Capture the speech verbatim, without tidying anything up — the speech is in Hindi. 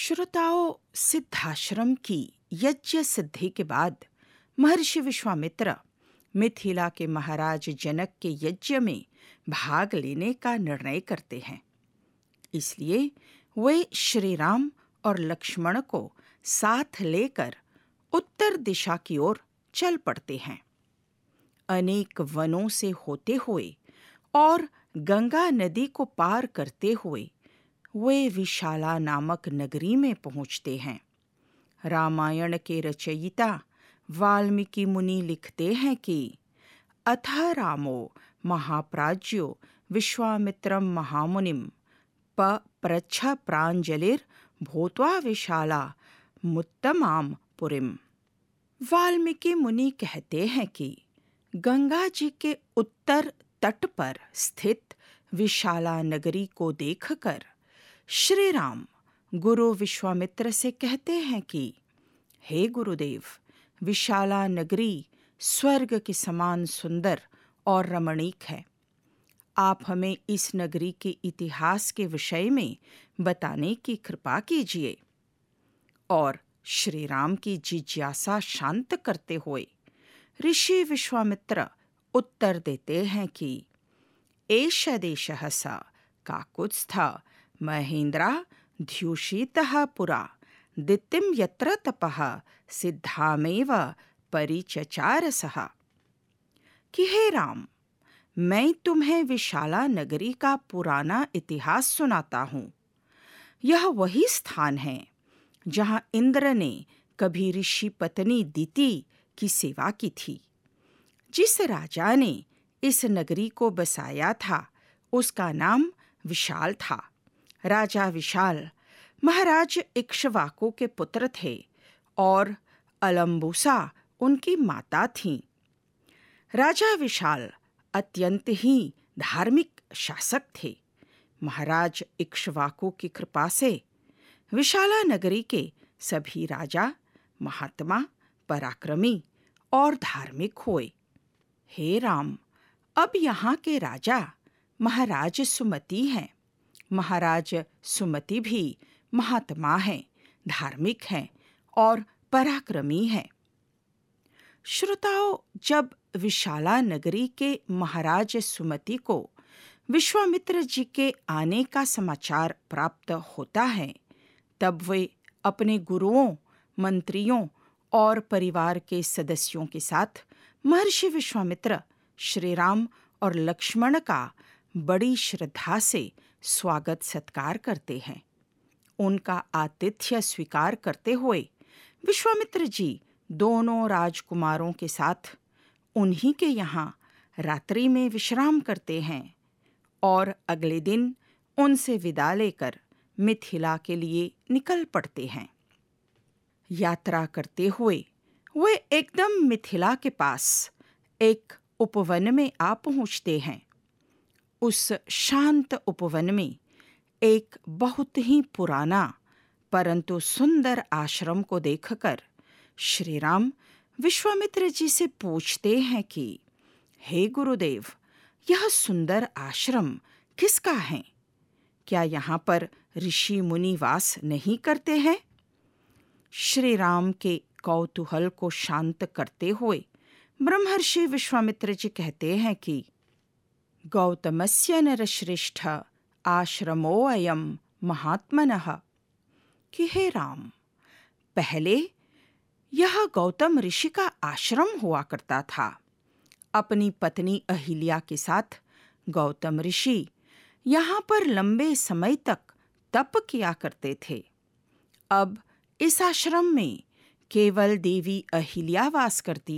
श्रोताओं, सिद्धाश्रम की यज्ञ सिद्धि के बाद महर्षि विश्वामित्र मिथिला के महाराज जनक के यज्ञ में भाग लेने का निर्णय करते हैं। इसलिए वे श्री राम और लक्ष्मण को साथ लेकर उत्तर दिशा की ओर चल पड़ते हैं। अनेक वनों से होते हुए और गंगा नदी को पार करते हुए वे विशाला नामक नगरी में पहुंचते हैं। रामायण के रचयिता वाल्मीकि मुनि लिखते हैं कि अथ रामो महाप्राज्यो विश्वामित्रम महामुनिम पप्रच्छ प्राञ्जलिर भूत्वा विशाला मुत्तमाम पुरीम। वाल्मीकि मुनि कहते हैं कि गंगा जी के उत्तर तट पर स्थित विशाला नगरी को देखकर श्री राम गुरु विश्वामित्र से कहते हैं कि हे गुरुदेव, विशाला नगरी स्वर्ग के समान सुंदर और रमणीक है। आप हमें इस नगरी के इतिहास के विषय में बताने की कृपा कीजिए। और श्री राम की जिज्ञासा शांत करते हुए ऋषि विश्वामित्र उत्तर देते हैं कि एष देशः स काकुत्स्थः महेन्द्रा ध्युषितः पुरा दितिम यत्र तपः सिद्धामेव परिचचारसः। कि हे राम, मैं तुम्हें विशाला नगरी का पुराना इतिहास सुनाता हूँ। यह वही स्थान है जहाँ इंद्र ने कभी ऋषि पत्नी दिति की सेवा की थी। जिस राजा ने इस नगरी को बसाया था उसका नाम विशाल था। राजा विशाल महाराज इक्ष्वाकु के पुत्र थे और अलम्बुसा उनकी माता थीं। राजा विशाल अत्यंत ही धार्मिक शासक थे। महाराज इक्ष्वाकु की कृपा से विशाला नगरी के सभी राजा महात्मा, पराक्रमी और धार्मिक हुए। हे राम, अब यहाँ के राजा महाराज सुमति हैं। महाराज सुमति भी महात्मा हैं, धार्मिक हैं और पराक्रमी हैं। श्रोताओं, जब विशाला नगरी के महाराज सुमति को विश्वामित्र जी के आने का समाचार प्राप्त होता है, तब वे अपने गुरुओं, मंत्रियों और परिवार के सदस्यों के साथ महर्षि विश्वामित्र, श्री राम और लक्ष्मण का बड़ी श्रद्धा से स्वागत सत्कार करते हैं। उनका आतिथ्य स्वीकार करते हुए विश्वामित्र जी दोनों राजकुमारों के साथ उन्हीं के यहाँ रात्रि में विश्राम करते हैं और अगले दिन उनसे विदा लेकर मिथिला के लिए निकल पड़ते हैं। यात्रा करते हुए वे एकदम मिथिला के पास एक उपवन में आ पहुँचते हैं। उस शांत उपवन में एक बहुत ही पुराना परंतु सुंदर आश्रम को देखकर श्री राम विश्वामित्र जी से पूछते हैं कि हे गुरुदेव, यह सुंदर आश्रम किसका है? क्या यहाँ पर ऋषि मुनि वास नहीं करते हैं? श्री राम के कौतूहल को शांत करते हुए ब्रह्मर्षि विश्वामित्र जी कहते हैं कि गौतमस्य नरश्रेष्ठ आश्रमोऽयं महात्मनः। कि हे राम, पहले यह गौतम ऋषि का आश्रम हुआ करता था। अपनी पत्नी अहिल्या के साथ गौतम ऋषि यहाँ पर लंबे समय तक तप किया करते थे। अब इस आश्रम में केवल देवी अहिल्या वास करती